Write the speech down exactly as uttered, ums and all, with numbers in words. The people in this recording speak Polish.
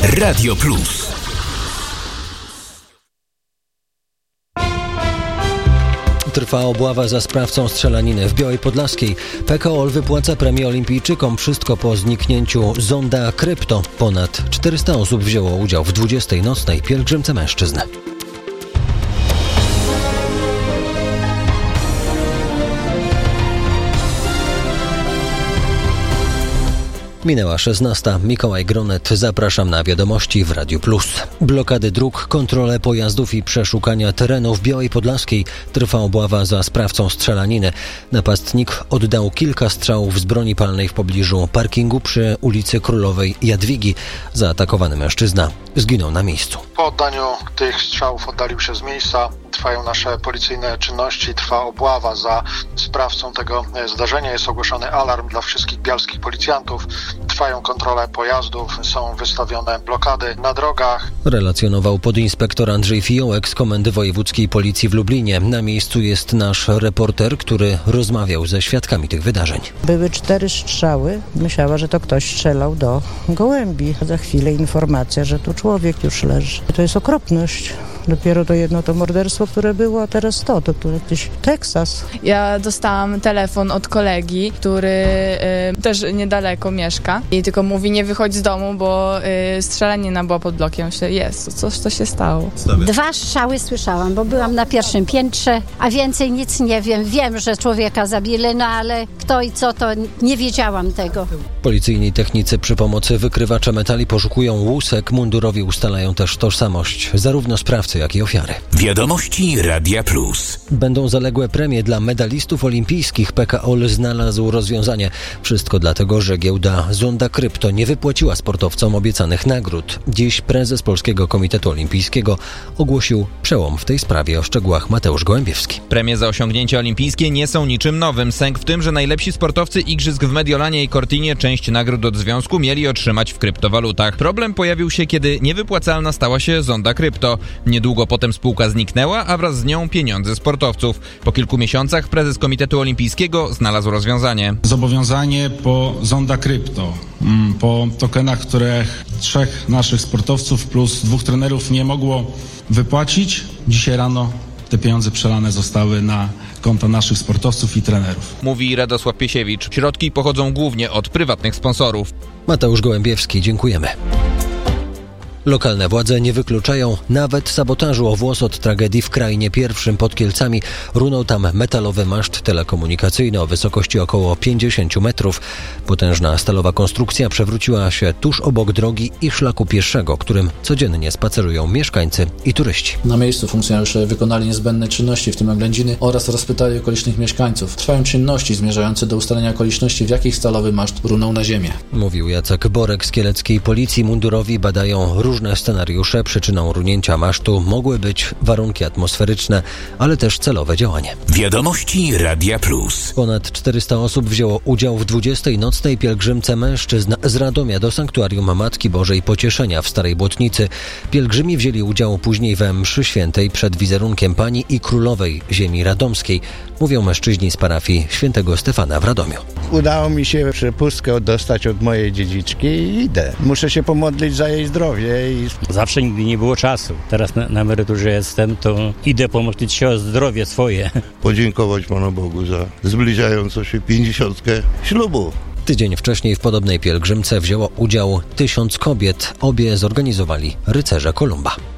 Radio Plus. Trwa obława za sprawcą strzelaniny w Białej Podlaskiej. P K O L wypłaca premię olimpijczykom. Wszystko po zniknięciu zonda Krypto. Ponad czterysta osób wzięło udział w dwudziestej nocnej pielgrzymce mężczyzn. Minęła szesnasta. Mikołaj Gronet. Zapraszam na wiadomości w Radiu Plus. Blokady dróg, kontrole pojazdów i przeszukania terenu w Białej Podlaskiej. Trwa obława za sprawcą strzelaniny. Napastnik oddał kilka strzałów z broni palnej w pobliżu parkingu przy ulicy Królowej Jadwigi. Zaatakowany mężczyzna zginął na miejscu. Po oddaniu tych strzałów oddalił się z miejsca. Trwają nasze policyjne czynności, trwa obława za sprawcą tego zdarzenia. Jest ogłoszony alarm dla wszystkich bialskich policjantów. Trwają kontrole pojazdów, są wystawione blokady na drogach. Relacjonował podinspektor Andrzej Fiołek z Komendy Wojewódzkiej Policji w Lublinie. Na miejscu jest nasz reporter, który rozmawiał ze świadkami tych wydarzeń. Były cztery strzały. Myślała, że to ktoś strzelał do gołębi. Za chwilę informacja, że tu człowiek już leży. To jest okropność. Dopiero to jedno to morderstwo, które było, a teraz to, to, to jakiś Teksas. Ja dostałam telefon od kolegi, który y, też niedaleko mieszka i tylko mówi, nie wychodź z domu, bo y, strzelanina była pod blokiem. Myślę, jest, coś to się stało. Dwa strzały słyszałam, bo byłam na pierwszym piętrze, a więcej nic nie wiem. Wiem, że człowieka zabili, no ale kto i co, to nie wiedziałam tego. Policyjni technicy przy pomocy wykrywacza metali poszukują łusek. Mundurowi ustalają też tożsamość zarówno sprawcy, jak i ofiary. Wiadomości Radia Plus. Będą zaległe premie dla medalistów olimpijskich. P K O L znalazł rozwiązanie. Wszystko dlatego, że giełda Zonda Krypto nie wypłaciła sportowcom obiecanych nagród. Dziś prezes Polskiego Komitetu Olimpijskiego ogłosił przełom w tej sprawie. O szczegółach Mateusz Gołębiewski. Premie za osiągnięcia olimpijskie nie są niczym nowym. Sęk w tym, że najlepsi sportowcy igrzysk w Mediolanie i Cortinie część nagród od związku mieli otrzymać w kryptowalutach. Problem pojawił się, kiedy niewypłacalna stała się Zonda Krypto. Niedługo potem spółka zniknęła, a wraz z nią pieniądze sportowców. Po kilku miesiącach prezes Komitetu Olimpijskiego znalazł rozwiązanie. Zobowiązanie po Zonda Krypto, po tokenach, które trzech naszych sportowców plus dwóch trenerów nie mogło wypłacić. Dzisiaj rano te pieniądze przelane zostały na konta naszych sportowców i trenerów. Mówi Radosław Piesiewicz. Środki pochodzą głównie od prywatnych sponsorów. Mateusz Gołębiewski, dziękujemy. Lokalne władze nie wykluczają nawet sabotażu. O włos od tragedii w Krainie Pierwszym pod Kielcami. Runął tam metalowy maszt telekomunikacyjny o wysokości około pięćdziesiąt metrów. Potężna stalowa konstrukcja przewróciła się tuż obok drogi i szlaku pieszego, którym codziennie spacerują mieszkańcy i turyści. Na miejscu funkcjonariusze wykonali niezbędne czynności, w tym oględziny, oraz rozpytali okolicznych mieszkańców. Trwają czynności zmierzające do ustalenia okoliczności, w jakich stalowy maszt runął na ziemię. Mówił Jacek Borek z kieleckiej policji. Mundurowi badają różne scenariusze. Przyczyną runięcia masztu mogły być warunki atmosferyczne, ale też celowe działanie. Wiadomości Radia Plus. Ponad czterysta osób wzięło udział w dwudziestej nocnej pielgrzymce mężczyzn z Radomia do sanktuarium Matki Bożej Pocieszenia w Starej Błotnicy. Pielgrzymi wzięli udział później we mszy świętej przed wizerunkiem Pani i Królowej Ziemi Radomskiej. Mówią mężczyźni z parafii Świętego Stefana w Radomiu. Udało mi się przepustkę dostać od mojej dziedziczki i idę. Muszę się pomodlić za jej zdrowie. I... Zawsze nigdy nie było czasu. Teraz na, na emeryturze jestem, to idę pomodlić się o zdrowie swoje. Podziękować Panu Bogu za zbliżającą się pięćdziesiątkę ślubu. Tydzień wcześniej w podobnej pielgrzymce wzięło udział tysiąc kobiet. Obie zorganizowali rycerze Kolumba.